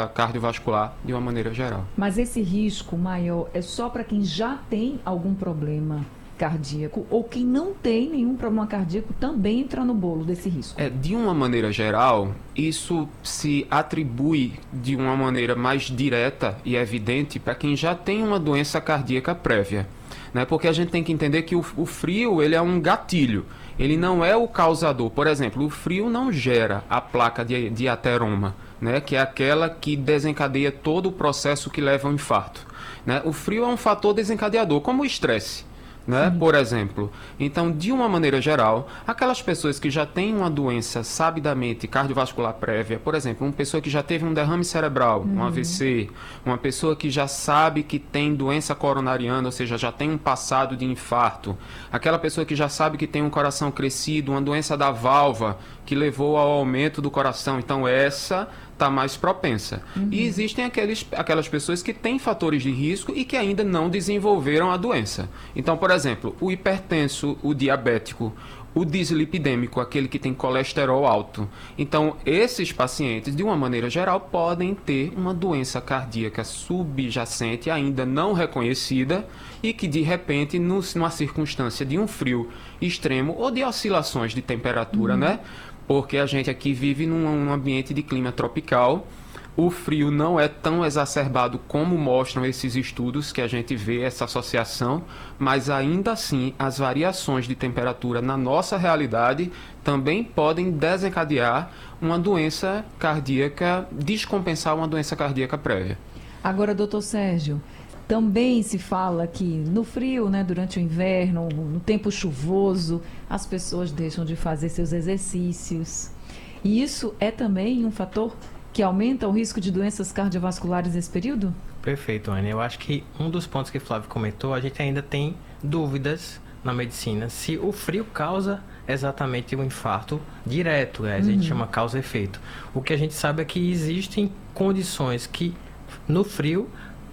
cardiovascular de uma maneira geral. Mas esse risco maior é só para quem já tem algum problema cardíaco ou quem não tem nenhum problema cardíaco também entra no bolo desse risco? De uma maneira geral, isso se atribui de uma maneira mais direta e evidente para quem já tem uma doença cardíaca prévia, né? Porque a gente tem que entender que o frio ele é um gatilho, ele não é o causador. Por exemplo, o frio não gera a placa de ateroma, né? Que é aquela que desencadeia todo o processo que leva ao infarto, né? O frio é um fator desencadeador, como o estresse, né? Por exemplo. Então, de uma maneira geral, aquelas pessoas que já têm uma doença sabidamente cardiovascular prévia, por exemplo, uma pessoa que já teve um derrame cerebral, um AVC, uma pessoa que já sabe que tem doença coronariana, ou seja, já tem um passado de infarto, aquela pessoa que já sabe que tem um coração crescido, uma doença da válvula que levou ao aumento do coração, então essa está mais propensa. E existem aquelas pessoas que têm fatores de risco e que ainda não desenvolveram a doença. Então, por exemplo, o hipertenso, o diabético, o dislipidêmico, aquele que tem colesterol alto. Então, esses pacientes, de uma maneira geral, podem ter uma doença cardíaca subjacente ainda não reconhecida e que, de repente, numa circunstância de um frio extremo ou de oscilações de temperatura, né? Porque a gente aqui vive num ambiente de clima tropical. O frio não é tão exacerbado como mostram esses estudos que a gente vê essa associação, mas ainda assim as variações de temperatura na nossa realidade também podem desencadear uma doença cardíaca, descompensar uma doença cardíaca prévia. Agora, doutor Sérgio, também se fala que no frio, né, durante o inverno, no tempo chuvoso, as pessoas deixam de fazer seus exercícios. E isso é também um fator que aumenta o risco de doenças cardiovasculares nesse período? Perfeito, Ana. Eu acho que um dos pontos que o Flávio comentou, a gente ainda tem dúvidas na medicina se o frio causa exatamente um infarto direto, a gente chama causa-efeito. O que a gente sabe é que existem condições que no frio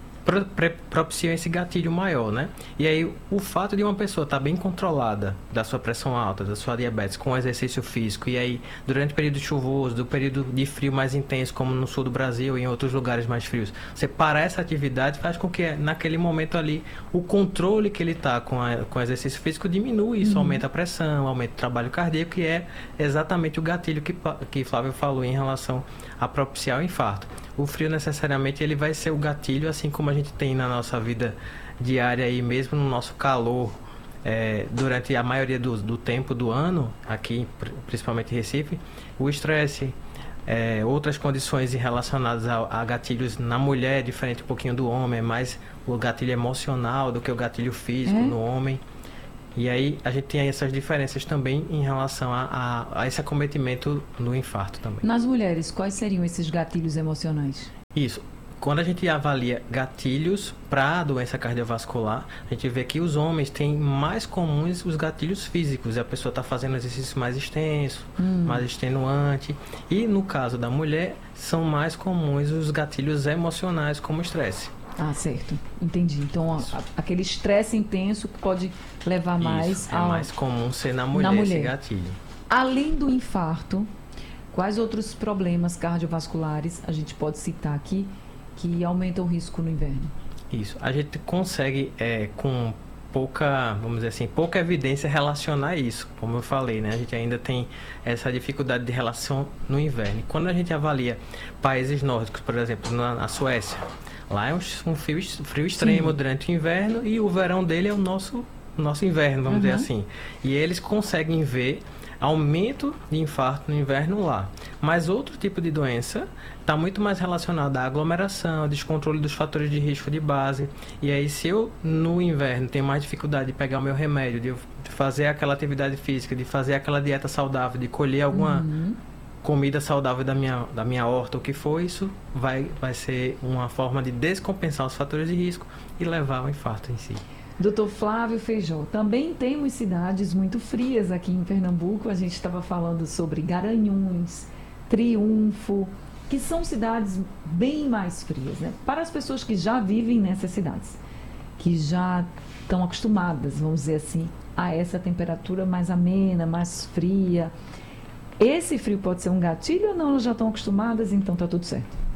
propiciam esse gatilho maior, né? E aí, o fato de uma pessoa estar bem controlada da sua pressão alta, da sua diabetes, com exercício físico, e aí, durante o período chuvoso, do período de frio mais intenso, como no sul do Brasil e em outros lugares mais frios, você parar essa atividade faz com que, naquele momento ali, o controle que ele está com o exercício físico diminui, isso aumenta a pressão, aumenta o trabalho cardíaco, que é exatamente o gatilho que Flávio falou em relação a propiciar o infarto. O frio, necessariamente, ele vai ser o gatilho, assim como a gente tem na nossa vida diária e mesmo no nosso calor, durante a maioria do tempo do ano, aqui, principalmente em Recife, o estresse, outras condições relacionadas a gatilhos na mulher, diferente um pouquinho do homem, é mais o gatilho emocional do que o gatilho físico no homem. E aí a gente tem essas diferenças também em relação a esse acometimento no infarto também. Nas mulheres, quais seriam esses gatilhos emocionais? Isso. Quando a gente avalia gatilhos para a doença cardiovascular, a gente vê que os homens têm mais comuns os gatilhos físicos. A pessoa está fazendo exercício mais extenso, mais extenuante. E no caso da mulher, são mais comuns os gatilhos emocionais, como o estresse. Ah, certo. Entendi. Então, aquele estresse intenso que pode levar mais Isso, é mais comum ser na mulher esse gatilho. Além do infarto, quais outros problemas cardiovasculares a gente pode citar aqui que aumentam o risco no inverno? Isso. A gente consegue, com pouca, vamos dizer assim, pouca evidência relacionar isso. Como eu falei, né? A gente ainda tem essa dificuldade de relação no inverno. Quando a gente avalia países nórdicos, por exemplo, na Suécia, lá é um frio extremo durante o inverno e o verão dele é o nosso inverno, vamos dizer assim. E eles conseguem ver aumento de infarto no inverno lá. Mas outro tipo de doença está muito mais relacionado à aglomeração, ao descontrole dos fatores de risco de base. E aí, se eu no inverno tenho mais dificuldade de pegar o meu remédio, de fazer aquela atividade física, de fazer aquela dieta saudável, de colher alguma comida saudável da minha horta, o que for, isso vai ser uma forma de descompensar os fatores de risco e levar ao infarto em si. Doutor Flávio Feijó, também temos cidades muito frias aqui em Pernambuco. A gente estava falando sobre Garanhuns, Triunfo, que são cidades bem mais frias, né? Para as pessoas que já vivem nessas cidades, que já estão acostumadas, vamos dizer assim, a essa temperatura mais amena, mais fria. Esse frio pode ser um gatilho ou não? Elas já estão acostumadas, então está tudo certo?